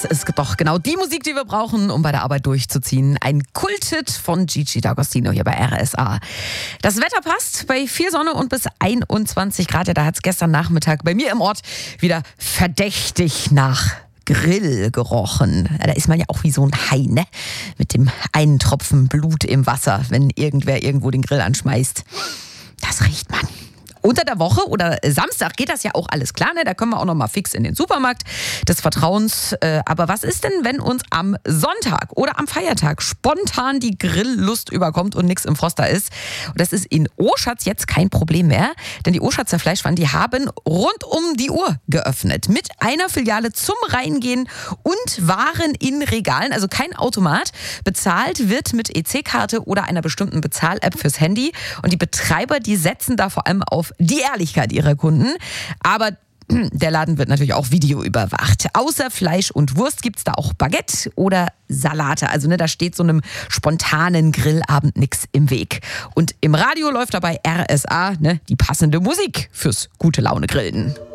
ist doch genau die Musik, die wir brauchen, um bei der Arbeit durchzuziehen. Ein Kulthit von Gigi D'Agostino hier bei RSA. Das Wetter passt bei viel Sonne und bis 21 Grad. Ja, da hat es gestern Nachmittag bei mir im Ort wieder verdächtig nach Grill gerochen. Da ist man ja auch wie so ein Hai, ne? Mit dem einen Tropfen Blut im Wasser, wenn irgendwer irgendwo den Grill anschmeißt. Das riecht man. Unter der Woche oder Samstag geht das ja auch alles klar, ne? Da können wir auch noch mal fix in den Supermarkt des Vertrauens. Aber was ist denn, wenn uns am Sonntag oder am Feiertag spontan die Grilllust überkommt und nichts im Froster ist? Und das ist in Oschatz jetzt kein Problem mehr, denn die Oschatzer Fleischwaren, die haben rund um die Uhr geöffnet. Mit einer Filiale zum Reingehen und Waren in Regalen, also kein Automat. Bezahlt wird mit EC-Karte oder einer bestimmten Bezahl-App fürs Handy. Und die Betreiber, die setzen da vor allem auf die Ehrlichkeit ihrer Kunden. Aber der Laden wird natürlich auch videoüberwacht. Außer Fleisch und Wurst gibt es da auch Baguette oder Salate. Also da steht so einem spontanen Grillabend nichts im Weg. Und im Radio läuft dabei RSA, die passende Musik fürs gute Laune Grillen.